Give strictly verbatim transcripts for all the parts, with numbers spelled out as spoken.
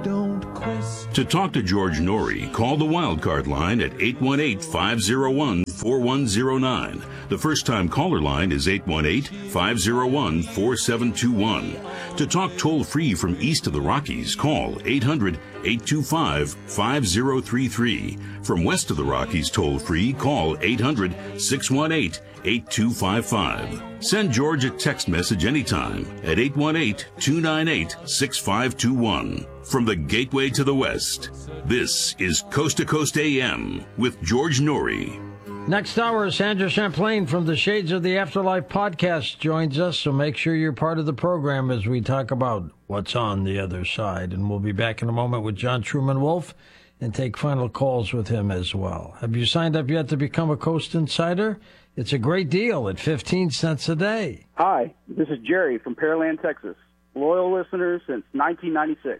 don't question. To talk to George Norrie, call the Wildcard line at eight one eight, five oh one, four one oh nine. The first-time caller line is eight one eight, five oh one, four seven two one. To talk toll-free from east of the Rockies, call eight hundred, eight two five, five oh three three. From west of the Rockies toll-free, call eight hundred, six one eight, eight two five five. Send George a text message anytime at eight one eight, two nine eight, six five two one. From the Gateway to the West, this is Coast to Coast A M with George Norrie. Next hour, Sandra Champlain from the Shades of the Afterlife podcast joins us, so make sure you're part of the program as we talk about what's on the other side. And we'll be back in a moment with John Truman Wolf and take final calls with him as well. Have you signed up yet to become a Coast Insider? It's a great deal at fifteen cents a day. Hi, this is Jerry from Pearland, Texas. Loyal listener since nineteen ninety-six.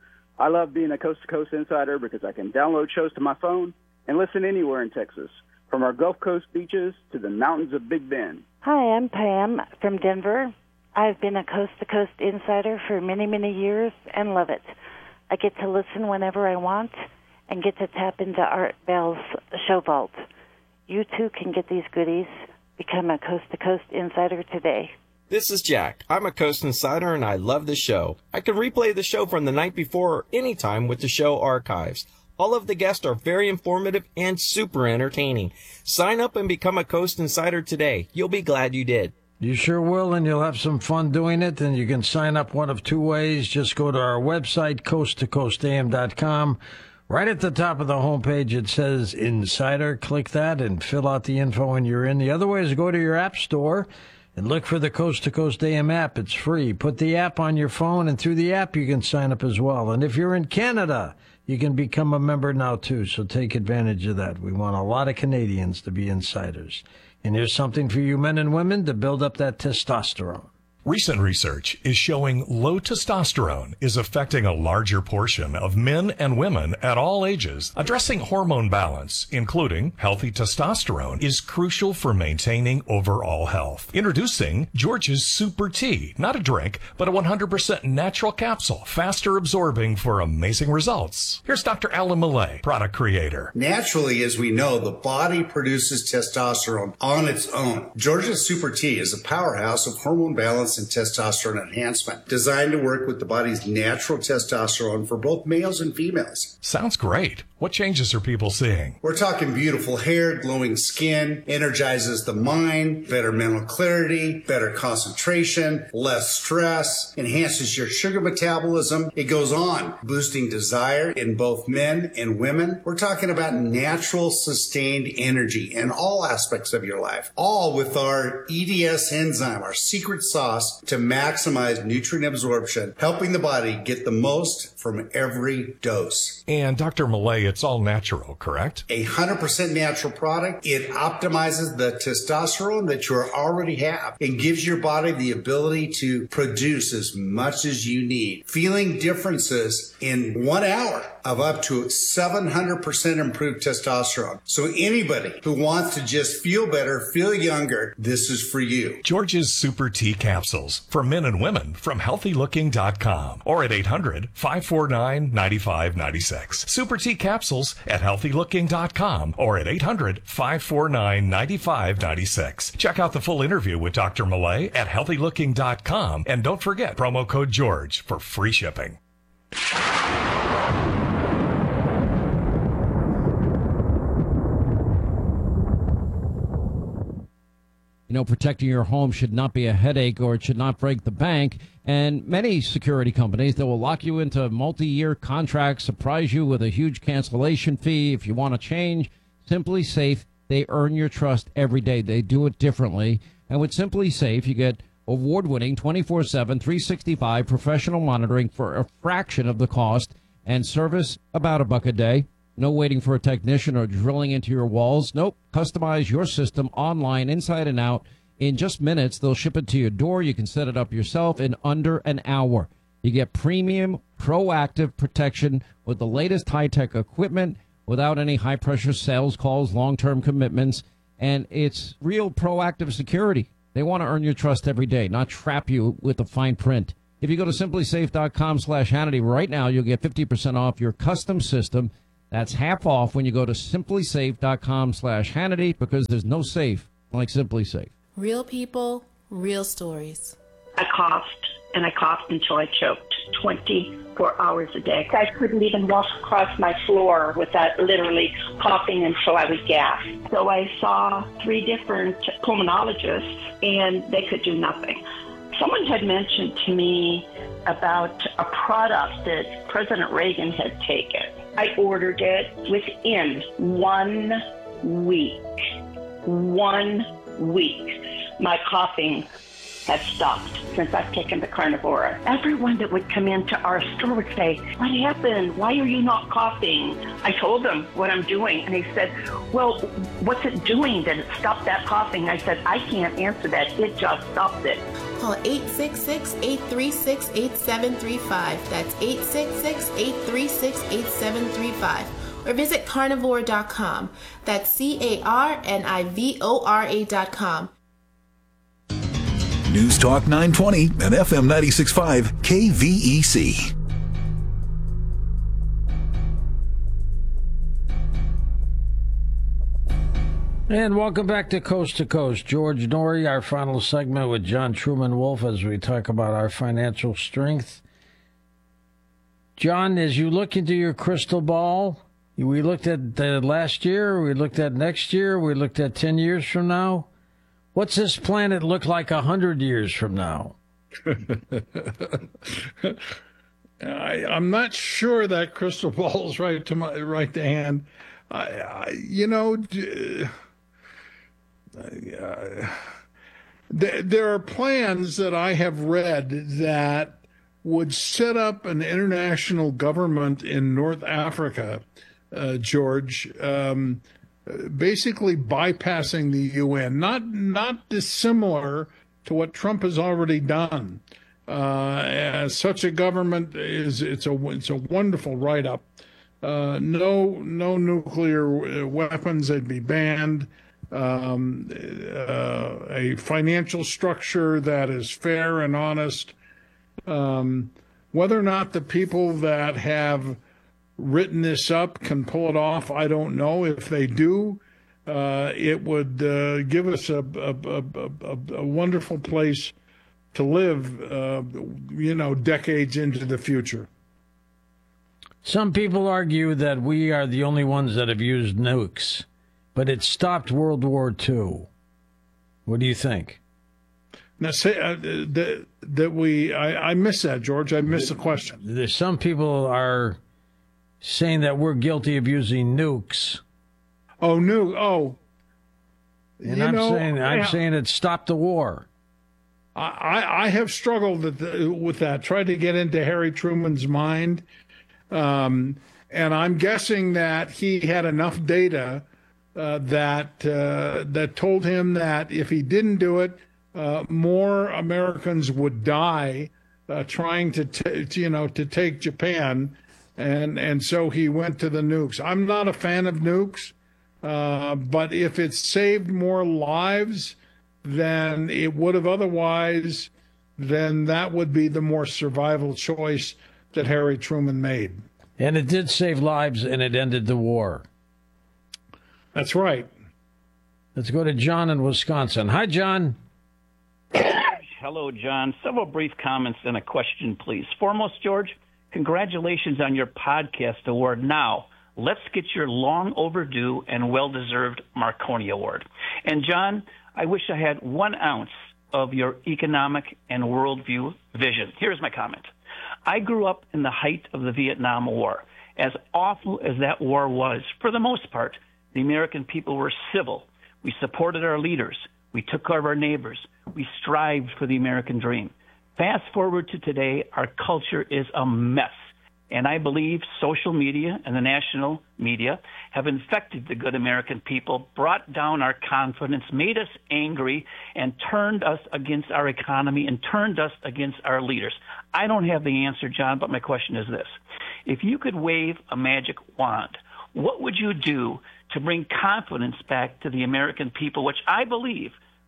I love being a Coast to Coast Insider because I can download shows to my phone and listen anywhere in Texas, from our Gulf Coast beaches to the mountains of Big Bend. Hi, I'm Pam from Denver. I've been a Coast to Coast Insider for many, many years and love it. I get to listen whenever I want and get to tap into Art Bell's show vault. You too can get these goodies. Become a Coast to Coast Insider today. This is Jack. I'm a Coast Insider and I love the show. I can replay the show from the night before or anytime with the show archives. All of the guests are very informative and super entertaining. Sign up and become a Coast Insider today. You'll be glad you did. You sure will, and you'll have some fun doing it. And you can sign up one of two ways. Just go to our website, coast to coast a m dot com. Right at the top of the homepage, it says Insider. Click that and fill out the info when you're in. The other way is go to your app store and look for the Coast to Coast A M app. It's free. Put the app on your phone, and through the app you can sign up as well. And if you're in Canada, you can become a member now, too, so take advantage of that. We want a lot of Canadians to be insiders. And here's something for you men and women to build up that testosterone. Recent research is showing low testosterone is affecting a larger portion of men and women at all ages. Addressing hormone balance, including healthy testosterone, is crucial for maintaining overall health. Introducing George's Super Tea, not a drink, but a one hundred percent natural capsule, faster absorbing for amazing results. Here's Doctor Alan Millay, product creator. Naturally, as we know, the body produces testosterone on its own. George's Super Tea is a powerhouse of hormone balance and testosterone enhancement, designed to work with the body's natural testosterone for both males and females. Sounds great. What changes are people seeing? We're talking beautiful hair, glowing skin, energizes the mind, better mental clarity, better concentration, less stress, enhances your sugar metabolism. It goes on, boosting desire in both men and women. We're talking about natural, sustained energy in all aspects of your life, all with our E D S enzyme, our secret sauce to maximize nutrient absorption, helping the body get the most from every dose. And Doctor Millay, it's all natural, correct? A one hundred percent natural product. It optimizes the testosterone that you already have and gives your body the ability to produce as much as you need. Feeling differences in one hour of up to seven hundred percent improved testosterone. So anybody who wants to just feel better, feel younger, this is for you. George's Super Tea Capsules for men and women from healthy looking dot com or at eight hundred, five four nine, nine five nine six. Super Tea Capsules at healthy looking dot com or at eight hundred, five four nine, nine five nine six. Check out the full interview with Doctor Millay at healthy looking dot com and don't forget promo code George for free shipping. You know, protecting your home should not be a headache, or it should not break the bank. And many security companies that will lock you into multi-year contracts, surprise you with a huge cancellation fee if you want to change. Simply Safe, they earn your trust every day. They do it differently. And with Simply Safe, you get award-winning twenty-four seven, three sixty-five professional monitoring for a fraction of the cost and service about a buck a day. No waiting for a technician or drilling into your walls. Nope. Customize your system online, inside and out. In just minutes, they'll ship it to your door. You can set it up yourself in under an hour. You get premium, proactive protection with the latest high-tech equipment without any high-pressure sales calls, long-term commitments, and it's real proactive security. They want to earn your trust every day, not trap you with the fine print. If you go to simplysafe.com slash Hannity right now, you'll get fifty percent off your custom system. That's half off when you go to simplysafe.com slash Hannity, because there's no safe like Simply Safe. Real people, real stories. I coughed, and I coughed until I choked twenty-four hours a day. I couldn't even walk across my floor without literally coughing until I would gasp. So I saw three different pulmonologists, and they could do nothing. Someone had mentioned to me about a product that President Reagan had taken. I ordered it within one week. One week. My coughing has stopped since I've taken the Carnivora. Everyone that would come into our store would say, "What happened? Why are you not coughing?" I told them what I'm doing, and they said, "Well, what's it doing that it stopped that coughing?" I said, "I can't answer that. It just stopped it." Call eight six six, eight three six, eight seven three five. That's eight six six, eight three six, eight seven three five. Or visit carnivore dot com. That's C A R N I V O R A dot com. News Talk nine twenty and F M ninety-six point five K V E C. And welcome back to Coast to Coast. George Noory, our final segment with John Truman Wolf as we talk about our financial strength. John, as you look into your crystal ball, we looked at the last year, we looked at next year, we looked at ten years from now. What's this planet look like one hundred years from now? I, I'm not sure that crystal ball is right to my right to hand. I, I, you know, uh, there, there are plans that I have read that would set up an international government in North Africa, uh, George, um, basically bypassing the U N, not not dissimilar to what Trump has already done. Uh, as such a government is it's a it's a wonderful write-up. Uh, no no nuclear weapons; they'd be banned. Um, uh, a financial structure that is fair and honest. Um, whether or not the people that have written this up can pull it off, I don't know. If they do, uh, it would uh, give us a, a, a, a, a wonderful place to live, uh, you know, decades into the future. Some people argue that we are the only ones that have used nukes, but it stopped World War Two. What do you think? Now, say uh, that that we, I, I missed that, George. I missed the question. There's some people are saying that we're guilty of using nukes. Oh, nuke! Oh, and you I'm know, saying I'm I, saying it stopped the war. I, I have struggled with, the, with that. Tried to get into Harry Truman's mind, um, and I'm guessing that he had enough data uh, that uh, that told him that if he didn't do it, uh, more Americans would die uh, trying to, t- to you know to take Japan, and and so he went to the nukes. I'm not a fan of nukes, uh, but if it saved more lives than it would have otherwise, then that would be the more survival choice that Harry Truman made. And it did save lives, and it ended the war. That's right. Let's go to John in Wisconsin. Hi, John. Hello, John. Several brief comments and a question, please. Foremost, George, congratulations on your podcast award. Now, let's get your long overdue and well-deserved Marconi Award. And, John, I wish I had one ounce of your economic and worldview vision. Here's my comment. I grew up in the height of the Vietnam War. As awful as that war was, for the most part, the American people were civil. We supported our leaders. We took care of our neighbors. We strived for the American dream. Fast forward to today, our culture is a mess. And I believe social media and the national media have infected the good American people, brought down our confidence, made us angry, and turned us against our economy and turned us against our leaders. I don't have the answer, John, but my question is this. If you could wave a magic wand, what would you do to bring confidence back to the American people, which I believe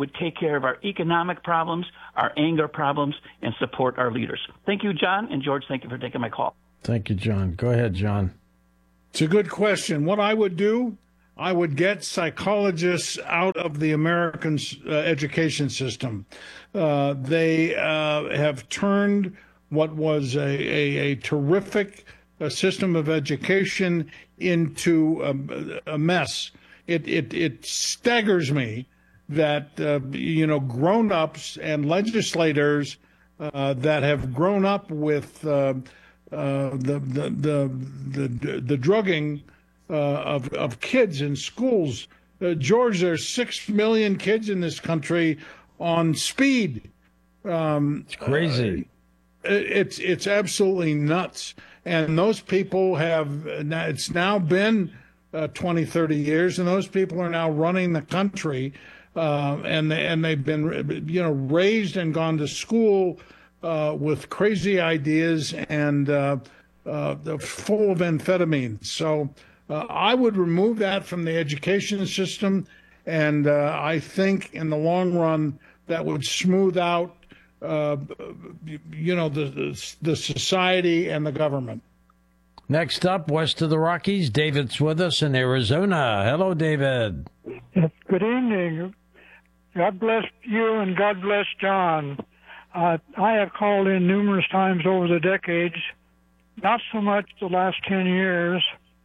would take care of our economic problems, our anger problems, and support our leaders. Thank you, John. And George, thank you for taking my call. Thank you, John. Go ahead, John. It's a good question. What I would do, I would get psychologists out of the American uh, education system. Uh, they uh, have turned what was a, a, a terrific uh, system of education into a, a mess. It, it, it staggers me that, uh, you know, grown-ups and legislators uh, that have grown up with uh, uh, the, the, the, the, the drugging uh, of, of kids in schools. Uh, George, there's six million kids in this country on speed. Um, it's crazy. Uh, it's, it's absolutely nuts. And those people have, it's now been uh, twenty, thirty years, and those people are now running the country. Uh, and, they, and they've been, you know, raised and gone to school uh, with crazy ideas and uh, uh, full of amphetamine. So uh, I would remove that from the education system. And uh, I think in the long run, that would smooth out Uh, you know, the, the the society and the government. Next up, west of the Rockies, David's with us in Arizona. Hello, David. Good evening. God bless you and God bless John. Uh, I have called in numerous times over the decades, not so much the last ten years.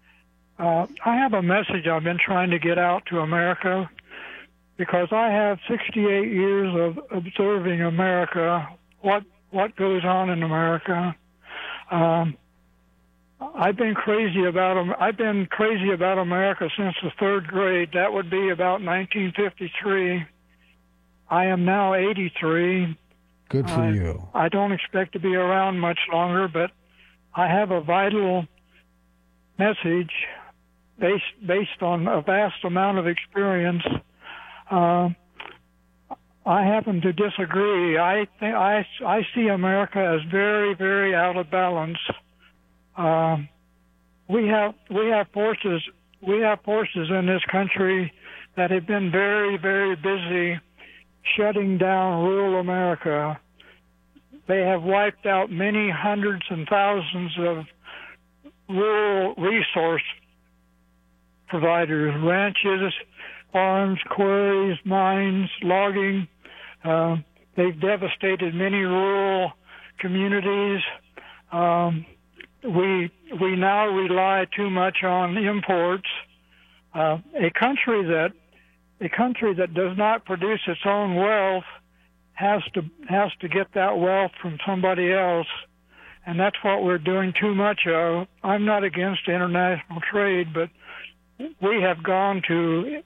Uh, I have a message I've been trying to get out to America, because I have sixty-eight years of observing America, what what goes on in America. Um, I've been crazy about I've been crazy about America since the third grade. That would be about nineteen fifty-three. I am now eighty-three. Good for I, you. I don't expect to be around much longer, but I have a vital message based based on a vast amount of experience. Uh, I happen to disagree. I think I, I see America as very, very out of balance. Uh, we have we have forces we have forces in this country that have been very, very busy shutting down rural America. They have wiped out many hundreds and thousands of rural resource providers, ranches, farms, quarries, mines, logging. Uh, they've devastated many rural communities. Um, we we now rely too much on imports. Uh, a country that a country that does not produce its own wealth has to has to get that wealth from somebody else, and that's what we're doing too much of. I'm not against international trade, but we have gone to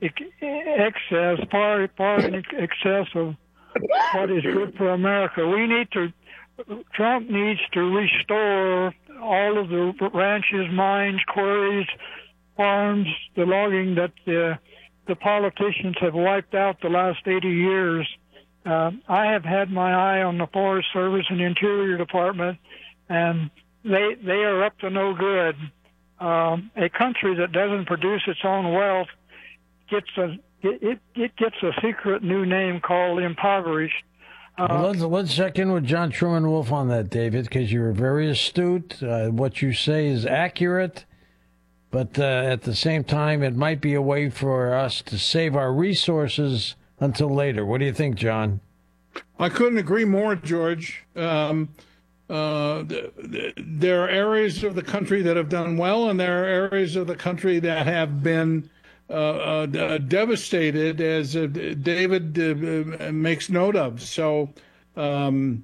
excess, far, far in excess of what is good for America. We need to, Trump needs to restore all of the ranches, mines, quarries, farms, the logging that the, the politicians have wiped out the last eighty years. Uh, I have had my eye on the Forest Service and Interior Department, and they they are up to no good. Um, a country that doesn't produce its own wealth gets a it, it gets a secret new name called impoverished. Uh, well, let's, let's check in with John Truman Wolf on that, David, because you're very astute. Uh, what you say is accurate, but uh, at the same time, it might be a way for us to save our resources until later. What do you think, John? I couldn't agree more, George. Um, Uh, there are areas of the country that have done well, and there are areas of the country that have been uh, uh, devastated, as uh, David uh, makes note of. So um,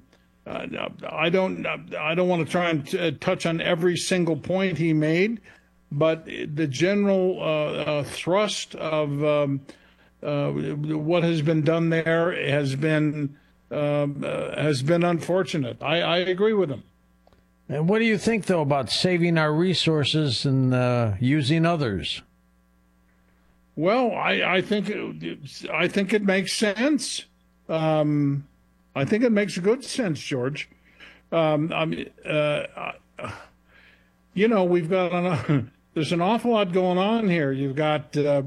I don't I don't want to try and t- touch on every single point he made, but the general uh, uh, thrust of um, uh, what has been done there has been. Um, uh, has been unfortunate. I, I agree with him. And what do you think, though, about saving our resources and uh, using others? Well, I, I think it, I think it makes sense. Um, I think it makes good sense, George. Um, I mean, uh, you know, we've got an, there's an awful lot going on here. You've got uh,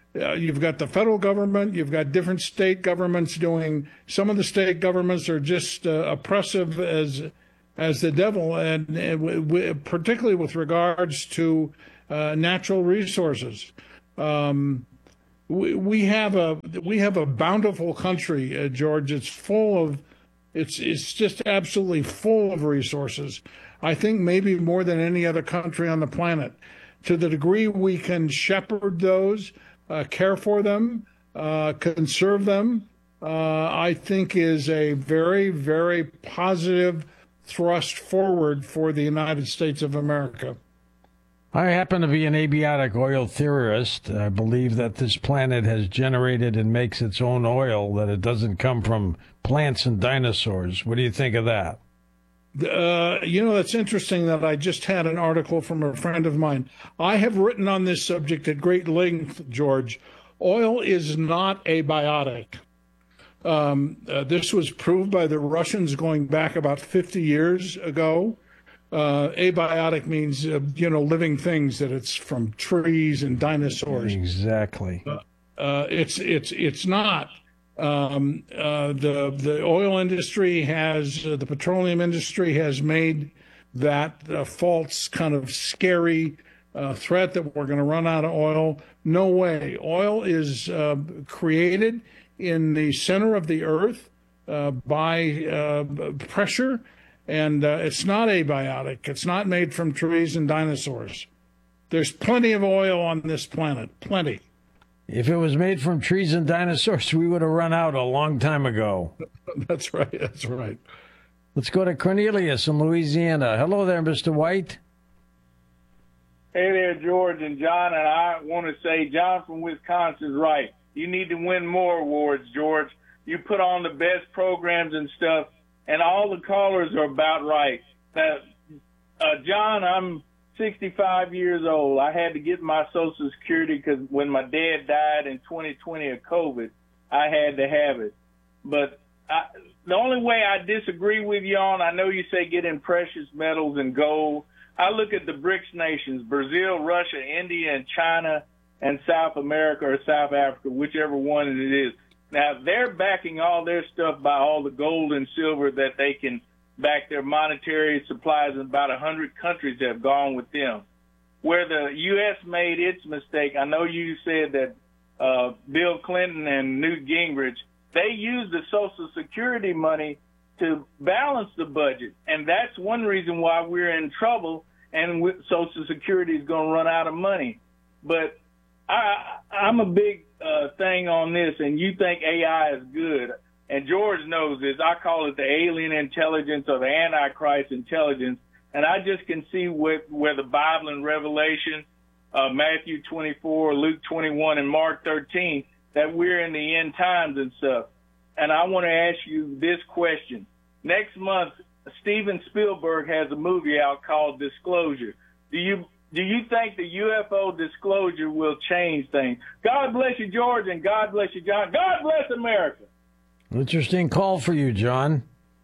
uh, you've got the federal government, you've got different state governments doing. Some of the state governments are just uh, oppressive as as the devil, and, and w- w- particularly with regards to uh, natural resources. Um, we, we have a we have a bountiful country, uh, George. It's full of it's it's just absolutely full of resources. I think maybe more than any other country on the planet. To the degree we can shepherd those, uh, care for them, uh, conserve them, uh, I think is a very, very positive thrust forward for the United States of America. I happen to be an abiotic oil theorist. I believe that this planet has generated and makes its own oil, that it doesn't come from plants and dinosaurs. What do you think of that? Uh, you know, it's interesting that I just had an article from a friend of mine. I have written on this subject at great length, George. Oil is not abiotic. Um, uh, this was proved by the Russians going back about fifty years ago. Uh, abiotic means, uh, you know, living things, that it's from trees and dinosaurs. Exactly. Uh, uh, it's it's it's not. Um, uh, the the oil industry has, uh, the petroleum industry has made that uh, false kind of scary uh, threat that we're going to run out of oil. No way. Oil is uh, created in the center of the earth uh, by uh, pressure, and uh, it's not abiotic. It's not made from trees and dinosaurs. There's plenty of oil on this planet, plenty. If it was made from trees and dinosaurs, we would have run out a long time ago. That's right. That's right. Let's go to Cornelius in Louisiana. Hello there, Mister White. Hey there, George and John. And I want to say, John from Wisconsin is right. You need to win more awards, George. You put on the best programs and stuff, and all the callers are about right. Now, uh, John, I'm sixty-five years old. I had to get my Social Security because when my dad died in twenty twenty of COVID, I had to have it. But I, the only way I disagree with you on, I know you say get in precious metals and gold. I look at the BRICS nations, Brazil, Russia, India, and China, and South America or South Africa, whichever one it is. Now, they're backing all their stuff by all the gold and silver that they can back their monetary supplies, and about one hundred countries have gone with them. Where the U S made its mistake, I know you said that uh, Bill Clinton and Newt Gingrich, they used the Social Security money to balance the budget, and that's one reason why we're in trouble, and Social Security is going to run out of money. But I, I'm a big uh, thing on this, and you think A I is good. And George knows this. I call it the alien intelligence or the Antichrist intelligence. And I just can see where, where the Bible and Revelation, uh, Matthew twenty-four, Luke twenty-one, and Mark thirteen, that we're in the end times and stuff. And I want to ask you this question. Next month, Steven Spielberg has a movie out called Disclosure. Do you do you think the U F O disclosure will change things? God bless you, George, and God bless you, John. God bless America. Interesting call for you, John.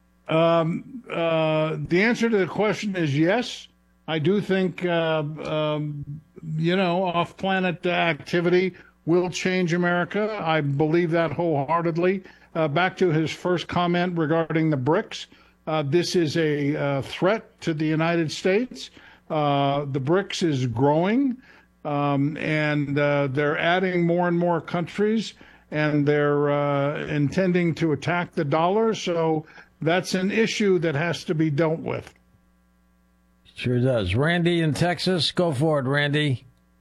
Um, uh, the answer to the question is yes. I do think, uh, um, you know, off-planet activity will change America. I believe that wholeheartedly. Uh, back to his first comment regarding the BRICS. Uh, this is a uh, threat to the United States. Uh, the BRICS is growing, um, and uh, they're adding more and more countries, and they're uh, intending to attack the dollar. So that's an issue that has to be dealt with. Sure does. Randy in Texas, go for it, Randy.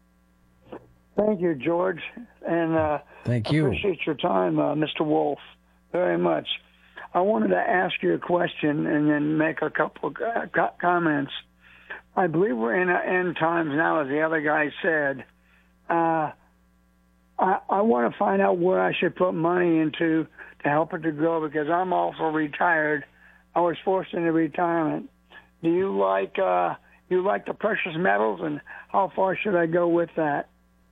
Thank you, George, and uh, thank you. I appreciate your time, uh, Mister Wolf, very much. I wanted to ask you a question and then make a couple of uh, comments. I believe we're in end times now, as the other guy said. Uh, I, I want to find out where I should put money into to help it to grow, because I'm also retired. I was forced into retirement. Do you like uh, you like the precious metals, and how far should I go with that?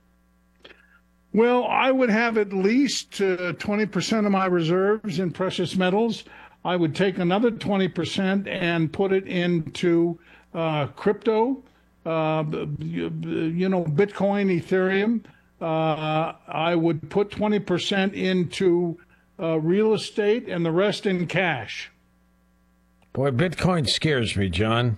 Well, I would have at least uh, twenty percent of my reserves in precious metals. I would take another twenty percent and put it into uh, crypto, uh, you, you know, Bitcoin, Ethereum. uh, I would put twenty percent into uh, real estate and the rest in cash. Boy, Bitcoin scares me, John.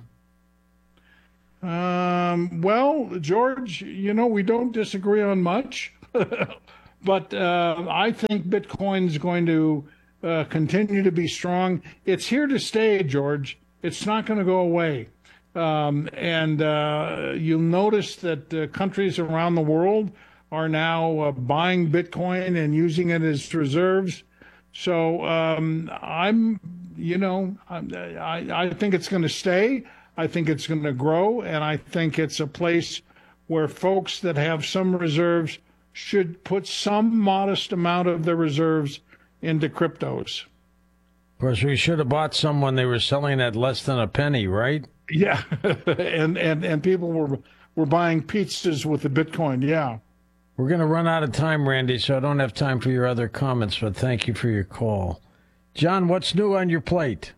Um, well, George, you know, we don't disagree on much, but uh, I think Bitcoin's going to uh, continue to be strong. It's here to stay, George. It's not going to go away. Um, and uh, you'll notice that uh, countries around the world are now uh, buying Bitcoin and using it as reserves. So um, I'm, you know, I, I think it's going to stay. I think it's going to grow, and I think it's a place where folks that have some reserves should put some modest amount of their reserves into cryptos. Of course, we should have bought some when they were selling at less than a penny, right? Yeah, and, and, and people were were buying pizzas with the Bitcoin, yeah. We're going to run out of time, Randy, so I don't have time for your other comments, but thank you for your call. John, what's new on your plate?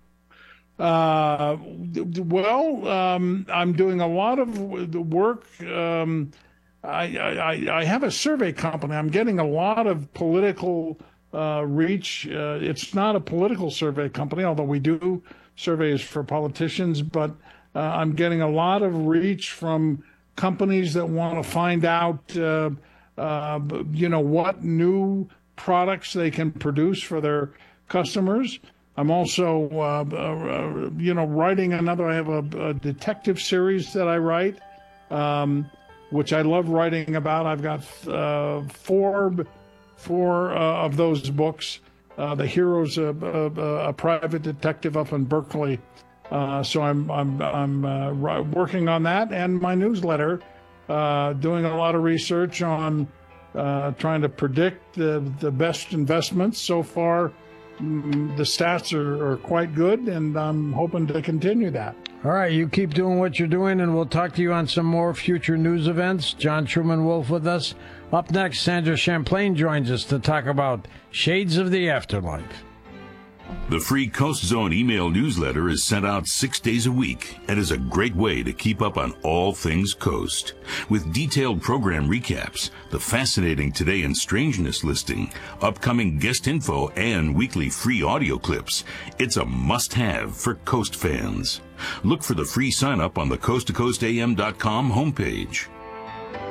Uh, well, um, I'm doing a lot of work. Um, I, I, I have a survey company. I'm getting a lot of political uh, reach. Uh, it's not a political survey company, although we do surveys for politicians, but uh, I'm getting a lot of reach from companies that want to find out, uh, uh, you know, what new products they can produce for their customers. I'm also, uh, uh, you know, writing another. I have a, a detective series that I write, um, which I love writing about. I've got uh, four, four uh, of those books. Uh, the hero's a, a, a private detective up in Berkeley. Uh, so I'm I'm I'm uh, working on that and my newsletter, uh, doing a lot of research on uh, trying to predict the the best investments. So far, mm, the stats are, are quite good, and I'm hoping to continue that. All right, you keep doing what you're doing, and we'll talk to you on some more future news events. John Truman Wolfe with us. Up next, Sandra Champlain joins us to talk about Shades of the Afterlife. The free Coast Zone email newsletter is sent out six days a week and is a great way to keep up on all things Coast. With detailed program recaps, the fascinating Today in Strangeness listing, upcoming guest info, and weekly free audio clips, it's a must-have for Coast fans. Look for the free sign-up on the coast to coast a m dot com homepage.